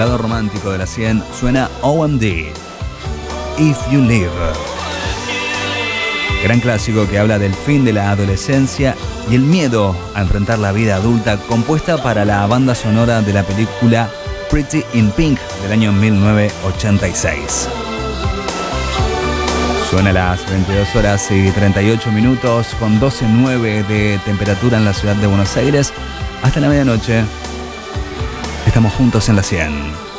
lado romántico de la 100 suena OMD, If You Live. Gran clásico que habla del fin de la adolescencia y el miedo a enfrentar la vida adulta, compuesta para la banda sonora de la película Pretty in Pink del año 1986. Suena a las 22 horas y 38 minutos con 12.9 de temperatura en la ciudad de Buenos Aires. Hasta la medianoche. Estamos juntos en la 100.